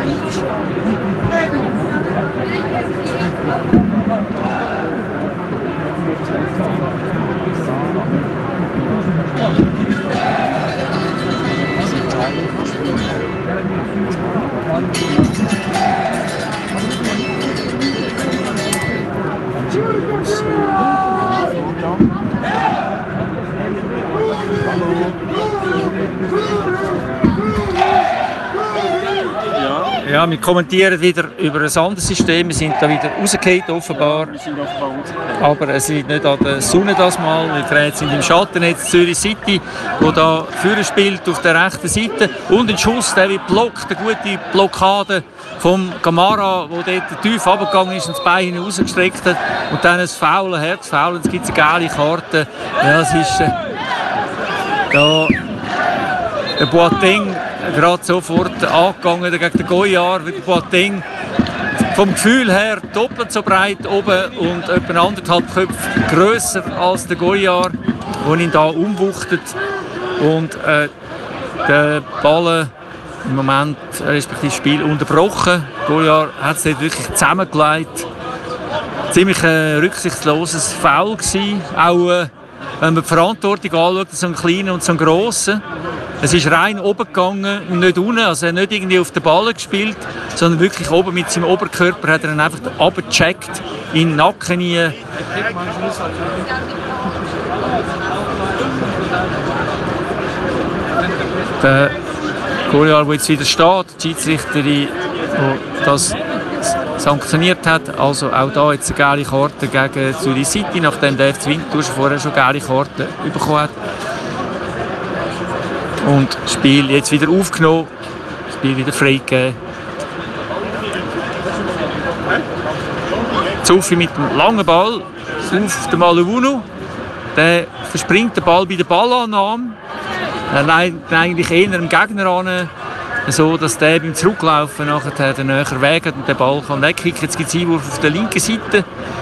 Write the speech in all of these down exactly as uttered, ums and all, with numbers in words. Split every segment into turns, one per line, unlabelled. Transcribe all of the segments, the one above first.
Ja, wir kommentieren wieder über ein anderes System. Wir sind da wieder rausgefallen, offenbar. Aber es liegt nicht an der Sonne das Mal. Wir drehen sind im Schatten jetzt Zürich City, wo da Führer spielt auf der rechten Seite. Und ein Schuss, der wird blockt, eine gute Blockade vom Camara, der dort tief runtergegangen ist und das Bein hinausgestreckt hat. Und dann ein Foul, ein Herzfoul, und es gibt eine gelbe Karte. Ja, es ist äh, da der Boateng gerade sofort angegangen gegen den Goyard. Boateng vom Gefühl her doppelt so breit oben und etwa anderthalb Köpfe grösser als der Goyard, der ihn da umwuchtet. Und äh, der Ball im Moment, respektive das Spiel, unterbrochen. Goyard hat es dort wirklich zusammengelegt. Ziemlich ein rücksichtsloses Foul gewesen. Auch äh, wenn man die Verantwortung anschaut, so einen kleinen und so einen grossen. Es ist rein oben gegangen und nicht unten, also er hat nicht irgendwie auf den Ball gespielt, sondern wirklich oben mit seinem Oberkörper hat er ihn einfach runtergecheckt, in den Nacken hinein. Der Goyard, der jetzt wieder steht, die Schiedsrichterin, die das sanktioniert hat, also auch da jetzt eine gelbe Karte gegen Zürich City, nachdem der F C Winterthur vorher schon gelbe Karten bekommen hat. Und das Spiel jetzt wieder aufgenommen, das Spiel wieder freigegeben. Zufi mit dem langen Ball auf den Malewunu. Der verspringt den Ball bei der Ballannahme. Er leitet eigentlich eher dem Gegner an, so dass der beim Zurücklaufen nachher den näheren Weg hat und den Ball kann wegkicken. Jetzt gibt es Einwurf auf der linken Seite.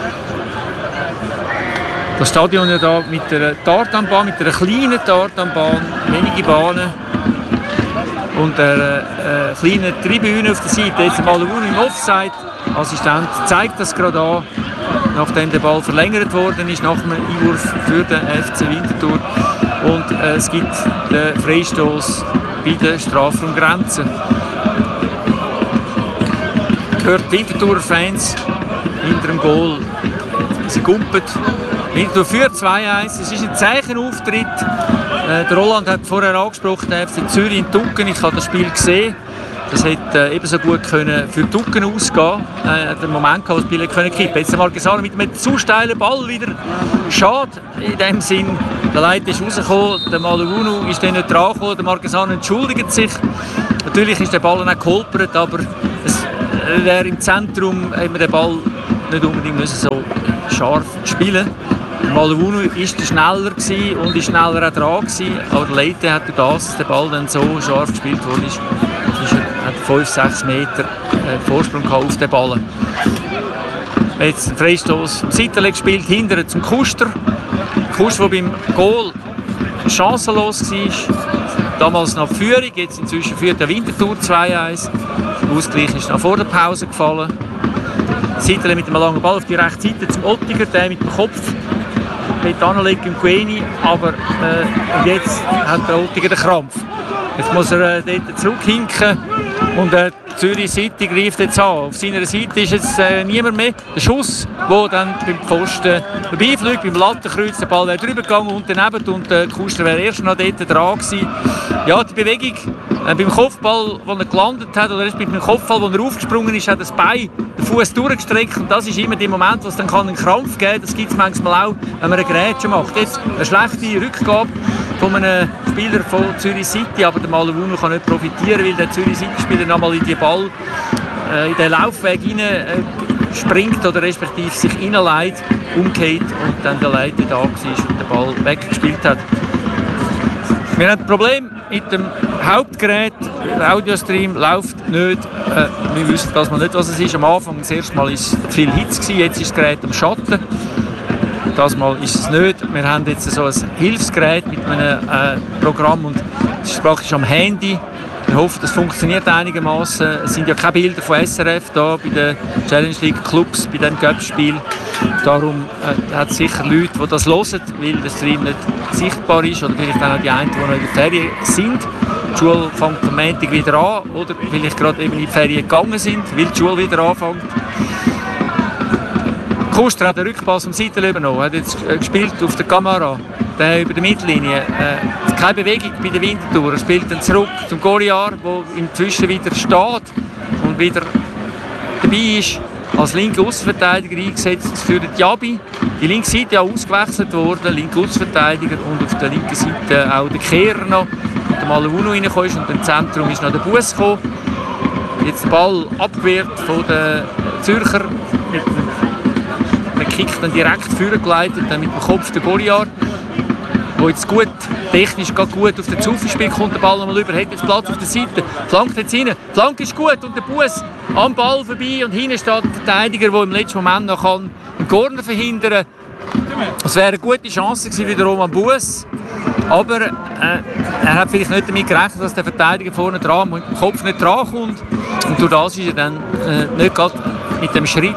Das Stadion ja da mit einer Tartanbahn, mit einer kleinen Tartanbahn, wenige Bahnen und einer äh, kleinen Tribüne auf der Seite. Jetzt mal im Offside. Assistent zeigt das gerade an, nachdem der Ball verlängert worden ist, nach dem Einwurf für den F C Winterthur. Und äh, es gibt den Freistoß bei der Strafraumgrenze. Gehört Winterthurer Fans hinter dem Goal. Sie gumpet. Winterthur führt zwei eins. Es ist ein Zeichenauftritt. Äh, der Roland hat vorher angesprochen, der F C Zürich in Tucken. Ich habe das Spiel gesehen. Das hätte äh, ebenso gut können für Tucken ausgehen. Er hat einen Moment gehabt, wo das Spiel können kippen. Jetzt mal gesagt, mit einem zu steilen Ball wieder. Schade in dem Sinn. Der Leiter ist rausgekommen, der Malewunu ist dann nicht dran gekommen. Der Marquesano entschuldigt sich. Natürlich ist der Ball auch geholpert, aber es wäre im Zentrum, hätte man den Ball nicht unbedingt müssen so scharf spielen. Malewunu war schneller und ist schneller auch dran gewesen, aber der Leite hat durch das, dass der Ball dann so scharf gespielt wurde, ist, ist er, hat fünf sechs Meter äh, Vorsprung auf den Ball. Jetzt ein Freistoß am Seitenleg gespielt, hinterher zum Kuster. Kuster, der beim Goal chancenlos war. Damals noch Führung, jetzt inzwischen führt der Winterthur zwei eins. Der Ausgleich ist noch vor der Pause gefallen. Seitenleg mit einem langen Ball auf die rechte Seite zum Ottiger, der mit dem Kopf mit anlegen im Queni, aber äh, jetzt hat der Ottiger den Krampf. Jetzt muss er äh, dort zurückhinken und äh, Zürich City greift jetzt an. Auf seiner Seite ist jetzt äh, niemand mehr. Der Schuss, der dann beim Pfosten vorbeifliegt, beim Lattenkreuz, der Ball wäre drüber gegangen und daneben und der äh, Kuster wäre erst noch dort dran gewesen. Ja, die Bewegung äh, beim Kopfball, wo er gelandet hat, oder erst beim Kopfball, wo er aufgesprungen ist, hat das Bein, den Fuß durchgestreckt und das ist immer der Moment, wo es dann einen Krampf geben kann. Das gibt es manchmal auch, wenn man eine Grätsche macht. Jetzt eine schlechte Rückgabe von einem Spieler von Zürich City, aber der Malewunu kann nicht profitieren, weil der Zürich City-Spieler nochmal in den Ball, äh, in den Laufweg rein äh, springt oder respektive sich reinlegt, umgeht und dann der Leiter da war und den Ball weggespielt hat. Wir haben ein Problem mit dem Hauptgerät. Der Audiostream läuft nicht. Äh, wir wissen das mal nicht, was es ist. Am Anfang, das erste Mal, war es viel Hitze gewesen. Jetzt ist das Gerät am Schatten. Das Mal ist es nicht. Wir haben jetzt so ein Hilfsgerät mit einem äh, Programm und es ist praktisch am Handy Ich hoffe, das funktioniert einigermaßen. Es sind ja keine Bilder von S R F da bei den Challenge League Clubs, bei diesem Cup-Spiel. Darum äh, hat es sicher Leute, die das hören, weil der Stream nicht sichtbar ist. Oder vielleicht auch noch die einen, die noch in der Ferien sind. Die Schule fängt am Montag wieder an. Oder vielleicht gerade eben in die Ferien gegangen sind, weil die Schule wieder anfängt. Kuster hat den Rückpass vom Seitenl übernommen. Er hat jetzt gespielt auf der Kamera. Der über die Mittellinie. Äh, keine Bewegung bei der Winterthur. Er spielt dann zurück zum Goliar, der inzwischen wieder steht und wieder dabei ist. Als linker Außenverteidiger eingesetzt für den Diaby. Die linke Seite auch ausgewechselt worden, linker Außenverteidiger und auf der linken Seite auch der Kehrer noch. Und der Malawuno reingekommen ist und im Zentrum ist noch der Bus gekommen. Jetzt der Ball abgewehrt von den Zürcher. Man kickt dann direkt vorgeleitet, dann mit dem Kopf der Goliar. Wo jetzt gut, technisch geht gut auf den Zufi spielt, kommt der Ball nochmal über, hat jetzt Platz auf der Seite, flankt jetzt rein, Flank ist gut und der Bus am Ball vorbei und hinten steht der Verteidiger, der im letzten Moment noch kann einen Corner verhindern kann. Es wäre eine gute Chance gewesen für den Roman Bus, aber äh, er hat vielleicht nicht damit gerechnet, dass der Verteidiger vorne dran mit dem Kopf nicht dran kommt und durch das ist er dann äh, nicht gerade mit dem Schritt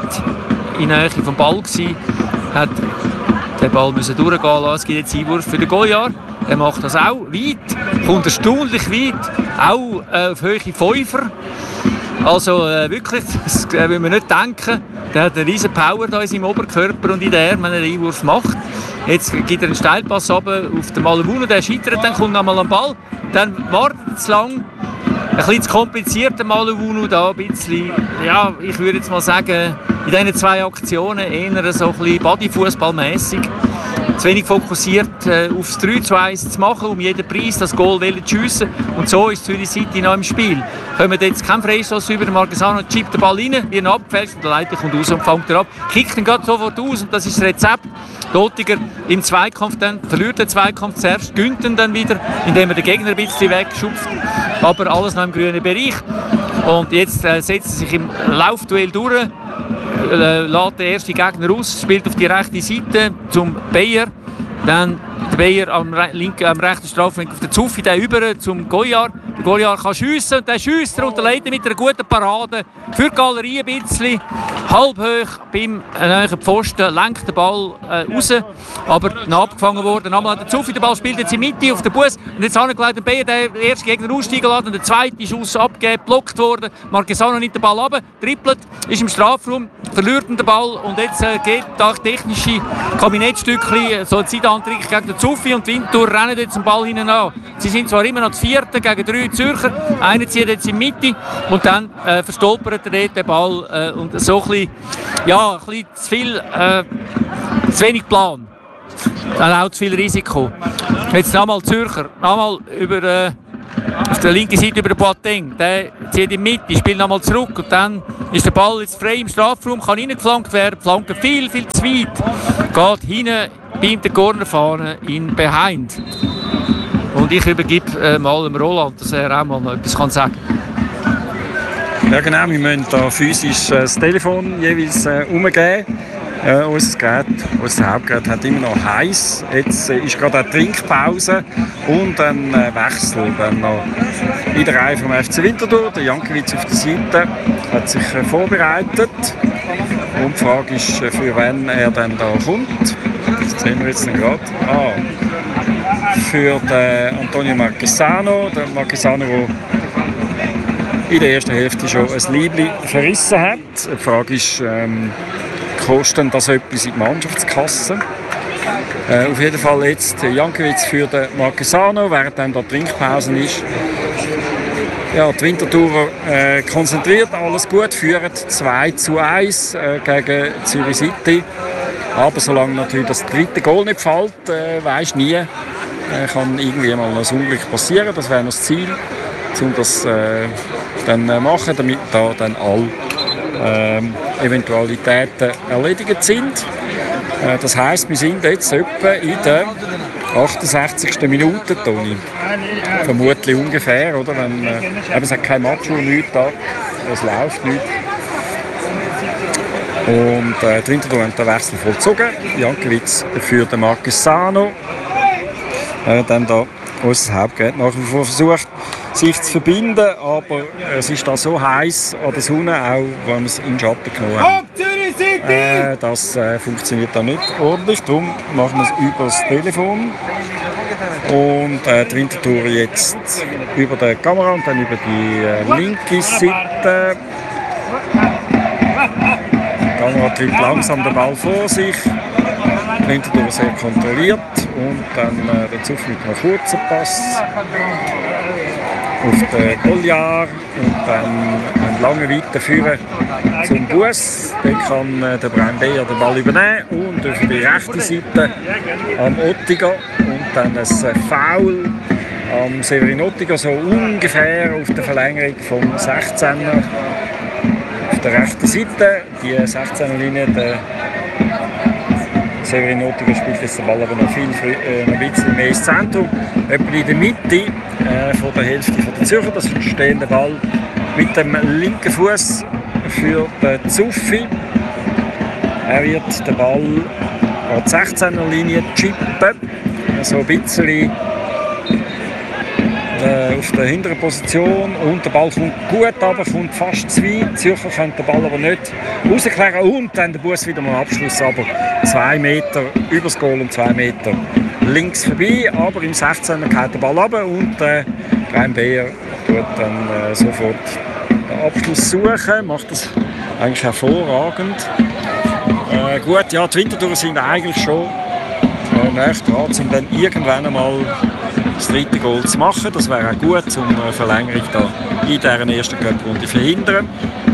in der Nähe vom Ball gewesen, hat den Ball müssen durchgehen lassen. Es gibt jetzt Einwurf für den Goliar. Er macht das auch weit, kommt erstaunlich weit, auch äh, auf Höhe Fünfer. Also äh, wirklich, das äh, will man nicht denken. Der hat eine riesen Power da in seinem Oberkörper und in den Armen, wenn er einen Einwurf macht. Jetzt gibt er einen Steilpass runter auf den Malawuno, der scheitert, dann kommt er nochmal am Ball. Dann wartet es zu lang. Ein bisschen zu kompliziert, der Malawuno da, ein bisschen, ja, ich würde jetzt mal sagen, in diesen zwei Aktionen eher so ein bisschen Bodyfußballmässig. Zu wenig fokussiert äh, aufs drei zu eins zu machen, um jeden Preis das Goal zu schiessen. Und so ist Zürich City noch im Spiel. Kommen jetzt kein Freistoß über, Marquesano chippt den Ball rein, wie ein Abfälscht, und der Leiter kommt raus und fängt er ab. Kickt ihn gerade sofort aus und das ist das Rezept. Lotiger im Zweikampf dann, verliert den Zweikampf zuerst, gönnt ihn dann wieder, indem er den Gegner ein bisschen wegschupft. Aber alles noch im grünen Bereich. Und jetzt äh, setzt er sich im Laufduell durch. Äh, lässt den ersten Gegner aus, spielt auf die rechte Seite zum Beyer. Dann der Beyer am, linken, am rechten Strafraum auf den Zuffi, der über zum Goliar. Der Goliar kann schiessen und der schiesst er und leitet mit einer guten Parade für die Galerie ein bisschen. Halb hoch beim näheren Pfosten, lenkt den Ball äh, raus, aber noch abgefangen worden. Nochmal der Zuffi, der Ball spielt jetzt in die Mitte auf den Bus und jetzt angelegt der Beyer, der erste Gegner aussteigen lassen und der zweite Schuss abgegeben, blockt worden. Marquesano nimmt den Ball runter, trippelt, ist im Strafraum, verliert den Ball und jetzt äh, geht das technische Kabinettstückchen, so ein Zeitantrick gegen den Zuffi und die Winterthur rennen jetzt den Ball hinten an. Sie sind zwar immer noch das Vierte gegen drei Zürcher, einer zieht jetzt in die Mitte und dann äh, verstolpert er dort den Ball äh, und so ein bisschen, ja, ein bisschen zu viel, äh, zu wenig Plan. Dann auch zu viel Risiko. Jetzt nochmal Zürcher, nochmal über äh, auf der linken Seite über den Boateng. Der zieht in die Mitte, spielt nochmal zurück und dann ist der Ball jetzt frei im Strafraum, kann reingeflankt werden, Flanke viel, viel zu weit. Geht hinten, beamt den Corner fahren in Behind. Und ich übergebe äh, mal dem Roland, dass er auch mal noch etwas kann sagen kann.
Ja genau, wir müssen da physisch äh, das Telefon jeweils äh, umgeben. Äh, unser Gerät, unser Hauptgerät hat immer noch heiß. Jetzt äh, ist gerade eine Trinkpause und ein äh, Wechsel. Dann noch in der Reihe vom F C Winterthur. Der Jankiewicz auf der Seite hat sich äh, vorbereitet. Und die Frage ist, äh, für wen er dann da kommt. Das sehen wir jetzt gerade. Ah, für den Antonio Marquesano. Der Marquesano, der in der ersten Hälfte schon ein Liebli verrissen hat. Die Frage ist, ähm, kostet das etwas in die Mannschaftskasse? Äh, auf jeden Fall jetzt Jankiewicz für den Marquesano, während dann da Trinkpause ist. Ja, die Winterthurer äh, konzentriert, alles gut, führen zwei zu eins äh, gegen Zürich City. Aber solange natürlich das dritte Goal nicht fällt, äh, weisst nie, äh, kann irgendwie mal ein Unglück passieren. Das wäre noch das Ziel, um das äh, dann äh, machen, damit da dann alle ähm, Eventualitäten erledigt sind. Äh, das heisst, wir sind jetzt etwa in der achtundsechzigsten Minute, Toni. Vermutlich ungefähr, oder? Wenn, äh, eben, es hat kein Match, nichts da, es läuft nicht. Und äh, die Winterthur hat den Wechsel vollzogen. Jankiewicz für den Marquesano. Äh, dann da unser Hauptgerät nach wie vor versucht, sich zu verbinden, aber es ist da so heiß an der Sonne, auch wenn wir es in den Schatten genommen haben. Äh, das äh, funktioniert da nicht ordentlich, darum machen wir es über das Telefon. Und äh, die Winterthur jetzt über die Kamera und dann über die äh, linke Seite. Die Kamera treibt langsam den Ball vor sich. Die Winterthur sehr kontrolliert und dann äh, der Zufall mit einem kurzen Pass auf den Golliard und dann einen langen weiten Führer zum Bus. Dann kann äh, der Brian Beyer den Ball übernehmen und auf die rechte Seite am Ottiger und dann ein Foul am Severin Ottiger, so ungefähr auf der Verlängerung vom sechzehner auf der rechten Seite. Die sechzehner-Linie, der Severin Ottiger spielt jetzt den Ball aber noch viel äh, noch ein bisschen mehr ins Zentrum. Etwa in der Mitte äh, von der Hälfte von der Zürcher. Das ist ein stehender Ball mit dem linken Fuß für den Zuffi. Er wird den Ball an die sechzehner-Linie chippen. So ein bisschen äh, auf der hinteren Position. Und der Ball kommt gut, aber kommt fast zu weit. Die Zürcher können den Ball aber nicht rausklären. Und dann der Bus wieder mal Abschluss. Aber zwei Meter über das Goal und zwei Meter links vorbei. Aber im sechzehner geht der Ball runter und äh, Brian Beyer tut dann äh, sofort den Abschluss suchen. Macht das eigentlich hervorragend. Äh, gut, ja, die Winterthur sind eigentlich schon äh, näher dran, um dann irgendwann einmal das dritte Goal zu machen. Das wäre auch gut, um eine Verlängerung da in dieser ersten Cup-Runde zu verhindern.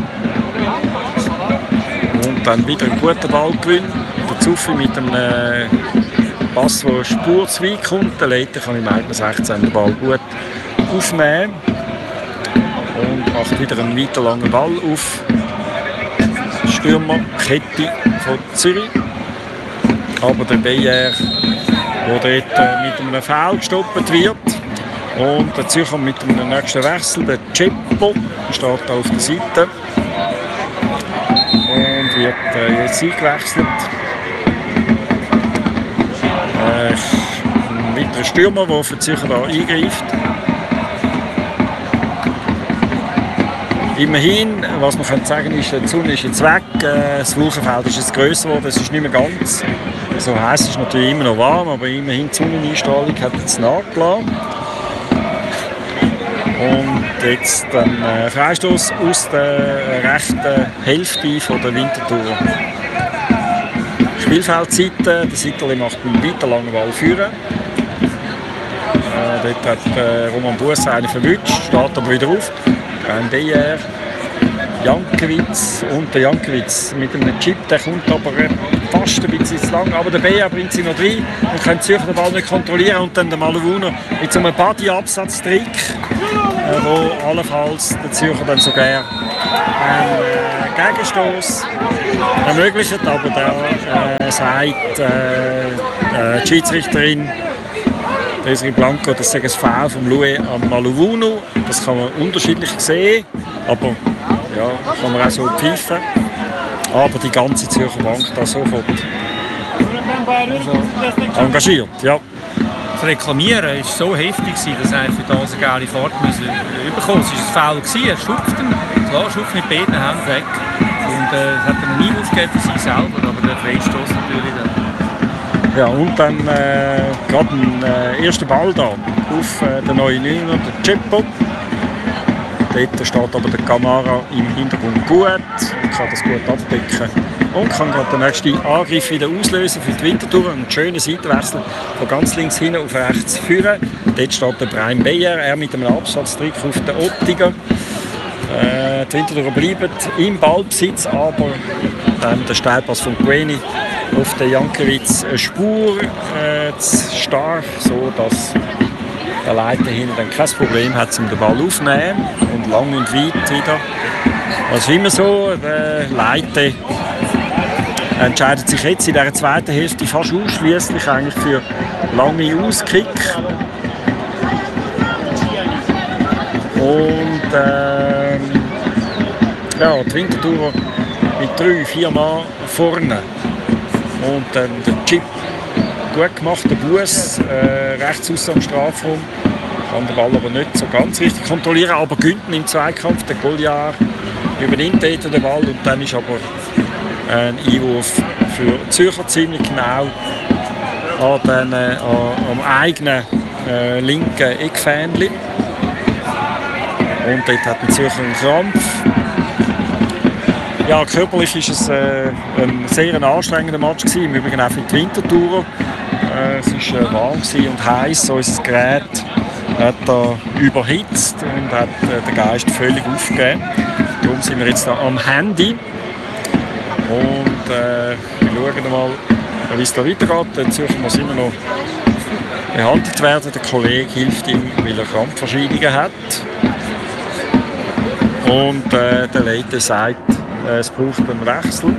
Und dann wieder einen guten Ballgewinn. Der Zuffi mit einem äh, Pass, der eine Spur zu weit kommt. Der Leiter kann im eigenen sechzehner den Ball gut aufnehmen. Und macht wieder einen weiter langen Ball auf die Stürmerkette von Zürich. Aber der Beyer, der dort äh, mit einem Foul gestoppt wird. Und der Zürcher mit dem nächsten Wechsel, der Ceppo, steht da auf der Seite. Und wird äh, jetzt eingewechselt. Äh, ein weiterer Stürmer, der für die Zürcher da eingreift. Immerhin, was man kann sagen ist, die Sonne ist jetzt weg, das Wolkenfeld ist jetzt grösser geworden, es ist nicht mehr ganz so heiß, es ist natürlich immer noch warm, aber immerhin die Sonneneinstrahlung hat jetzt nachgelassen. Und jetzt ein äh, Freistoß aus der rechten Hälfte von der Winterthur. Spielfeldseite, der Sitterli macht einen weiter langen Ball führen. Äh, dort hat äh, Roman Bus einen verwünscht, steht aber wieder auf. Ein Beyer, Jankiewicz und der Jankiewicz mit einem Chip, der kommt aber fast ein bisschen zu lang, aber der Beyer bringt sie noch rein und kann die Zürcher den Ball nicht kontrollieren und dann der Maluwuner mit so einem Body-Absatz-Trick, äh, wo allenfalls der Zürcher dann sogar einen äh, Gegenstoß ermöglicht, aber da äh, sagt äh, äh, die Schiedsrichterin Desiree Blanco, das ist ein Foul von Louis am Maluwuno. Das kann man unterschiedlich sehen, aber ja, kann man auch so pfeifen. Aber die ganze Zürcher Bank da sofort engagiert. Ja.
Das Reklamieren war so heftig, dass er für das eine geile Fahrt bekommen musste. Es war ein Foul, er schupft ihn, klar, schupft mit beiden Händen weg. Und äh, das hat er noch nie aufgegeben für sich selber, aber der Freistoß natürlich dann.
Ja, und dann äh, gerade ein äh, erster Ball da auf äh, den neuen Neuner, der Ceppo. Dort steht aber der Camara im Hintergrund gut und kann das gut abdecken. Und kann gerade den nächsten Angriff wieder auslösen für die Winterthur. Einen schönen Seitenwechsel von ganz links hinten auf rechts führen. Dort steht der Brian Beyer, er mit einem Absatztrick auf den Ottiger. Äh, die Winterthur bleiben im Ballbesitz, aber dann der Steilpass von Gueni auf den Jankiewicz eine Spur äh, zu stark, so dass der Leiter hinten dann kein Problem hat, um den Ball aufzunehmen und lang und weit wieder. Also immer so, der Leiter entscheidet sich jetzt in der zweiten Hälfte fast ausschließlich eigentlich für lange Auskick. Und äh, ja, die Winterthur mit drei, vier Mann vorne. Und dann der Chip, gut gemacht, der Bus, äh, rechts aus am Strafraum, kann den Ball aber nicht so ganz richtig kontrollieren, aber gönnt im Zweikampf. Der Goliath übernimmt dort den Ball und dann ist aber ein Einwurf für Zürcher ziemlich genau an den, äh, am eigenen äh, linken Eckfähnchen. Und dort hat der Zürcher einen Krampf. Ja, körperlich war es äh, ein sehr anstrengender Match gewesen, im Übrigen auch für die Wintertourer. Äh, es war äh, warm und heiß, unser Gerät hat da überhitzt und hat äh, den Geist völlig aufgegeben. Darum sind wir jetzt da am Handy und äh, wir schauen mal, wie es da weitergeht. Der Zürcher muss immer noch behandelt werden. Der Kollege hilft ihm, weil er Krampfverschreibungen hat. Und äh, der Leiter sagt, äh, es braucht einen Wechsel.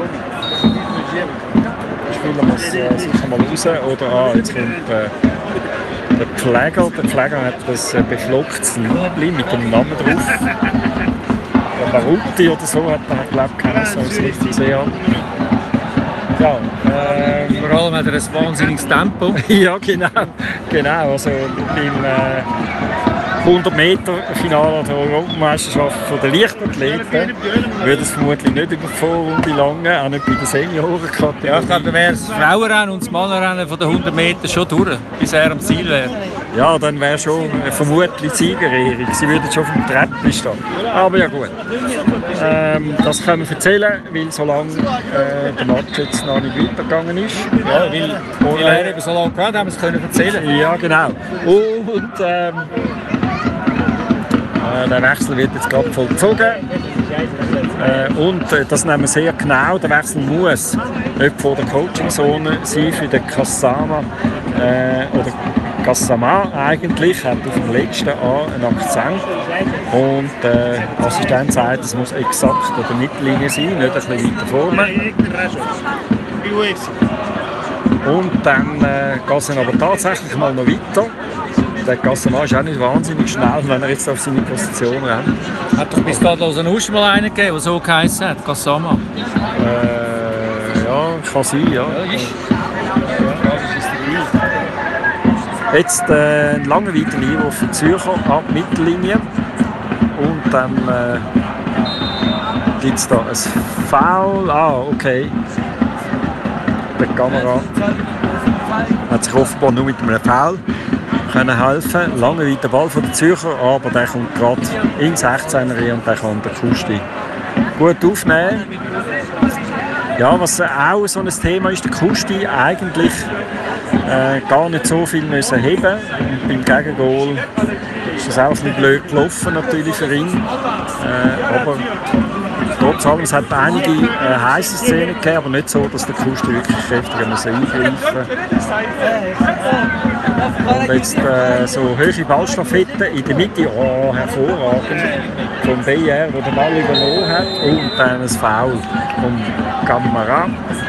Der Spieler muss äh, sicher mal raus. Oder ah, jetzt kommt äh, der Pfleger. Der Pfleger hat ein äh, beflocktes Liebling mit dem Namen drauf. Der Baruti oder so hat er, glaube ich, keinen, so es richtig gesehen habe. Ja, äh,
Vor allem hat er ein wahnsinniges Tempo.
ja, genau. genau also beim äh, hundert Meter Finale der Europameisterschaft der Leichtathleten würde es vermutlich nicht über die Vorrunde langen, auch nicht bei den Seniorenkategorien.
Ja, ich glaube, dann wäre das Frauenrennen und das Mannenrennen von den hundert Meter schon durch, bis er am Ziel wäre.
Ja, dann wäre schon äh, vermutlich Siegerehrung. Sie würden schon vom Treppchen stehen. Aber ja gut. Ähm, das können wir erzählen, weil solange äh, der Match jetzt noch nicht weitergegangen ist.
Ja, weil, weil er eben so lange gehabt haben wir es können erzählen.
Ja, genau. Und ähm, äh, der Wechsel wird jetzt gerade vollzogen. Äh, und äh, das nehmen wir sehr genau. Der Wechsel muss nicht vor der Coaching-Zone sein für den Kassama äh, oder Gassama eigentlich, hat auf dem letzten A einen Akzent und äh, der Assistent sagt, es muss exakt an der Mittellinie sein, nicht ein bisschen weiter vorne. Und dann äh, geht es aber tatsächlich mal noch weiter. Der Gassama ist auch nicht wahnsinnig schnell, wenn er jetzt auf seine Position rennt.
Hat doch bis dato einen Usch mal einen gegeben, der so geheißen hat, Gassama.
Äh, ja, kann sein, ja. Jetzt äh, ein langer weiter Einwurf für Zürcher ab Mittellinie. Und dann äh, gibt es da ein Foul. Ah, okay. Der Kamera hat sich offenbar nur mit einem Foul können helfen. Lange weiter Ball von der Zürcher, aber der kommt gerade in sechzehner und der kann der Kusti gut aufnehmen. Ja, was auch so ein Thema ist, der Kusti eigentlich äh, gar nicht so viel müssen heben. Und beim Gegengol ist das auch ein bisschen blöd gelaufen natürlich für ihn. Äh, aber trotz allem, es hat einige äh, heiße Szenen gegeben, aber nicht so, dass der Kusti wirklich kräftiger muss eingreifen muss. Und jetzt äh, so hohe Ballstaffette in der Mitte, oh, hervorragend, vom B R, der den Ball übernommen hat. Und dann ein Foul vom Kamera.